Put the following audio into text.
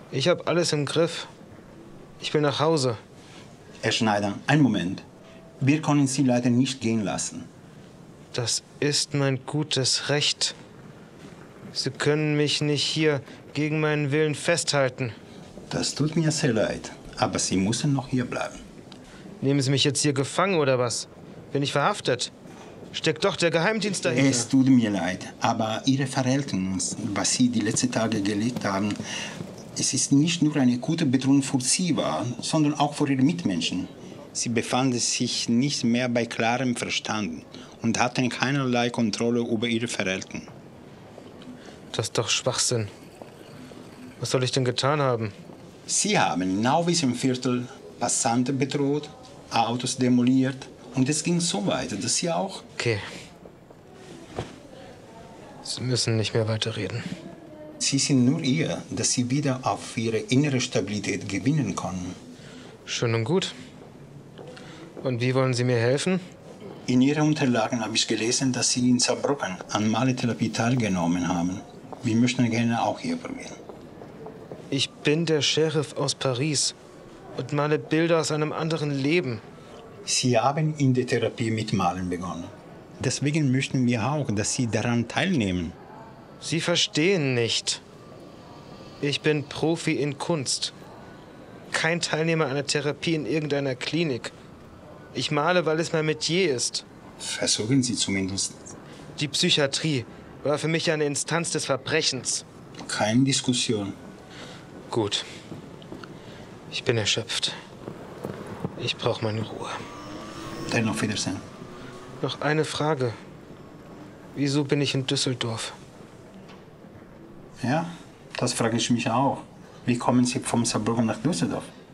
Ich habe alles im Griff. Ich will nach Hause. Herr Schneider, einen Moment. Wir können Sie leider nicht gehen lassen. Das ist mein gutes Recht. Sie können mich nicht hier gegen meinen Willen festhalten. Das tut mir sehr leid, aber Sie müssen noch hier bleiben. Nehmen Sie mich jetzt hier gefangen oder was? Bin ich verhaftet? Steckt doch der Geheimdienst dahinter. Es tut mir leid, aber Ihre Verhältnisse, was Sie die letzten Tage gelebt haben, es ist nicht nur eine gute Bedrohung für Sie war, sondern auch für Ihre Mitmenschen. Sie befanden sich nicht mehr bei klarem Verstand und hatten keinerlei Kontrolle über Ihre Verhalten. Das ist doch Schwachsinn. Was soll ich denn getan haben? Sie haben in Nauwies-Viertel Passanten bedroht, Autos demoliert und es ging so weiter, dass Sie auch... Okay. Sie müssen nicht mehr weiterreden. Sie sind nur ihr, dass Sie wieder auf Ihre innere Stabilität gewinnen können. Schön und gut. Und wie wollen Sie mir helfen? In Ihren Unterlagen habe ich gelesen, dass Sie in Saarbrücken an Maletherapie teilgenommen haben. Wir möchten gerne auch hier probieren. Ich bin der Sheriff aus Paris und male Bilder aus einem anderen Leben. Sie haben in der Therapie mit Malen begonnen. Deswegen möchten wir auch, dass Sie daran teilnehmen. Sie verstehen nicht. Ich bin Profi in Kunst. Kein Teilnehmer einer Therapie in irgendeiner Klinik. Ich male, weil es mein Metier ist. Versuchen Sie zumindest. Die Psychiatrie war für mich eine Instanz des Verbrechens. Keine Diskussion. Gut. Ich bin erschöpft. Ich brauche meine Ruhe. Dann auf Wiedersehen. Noch eine Frage. Wieso bin ich in Düsseldorf? Ja, das frage ich mich auch. Wie kommen Sie vom Saarbrücken nach Düsseldorf?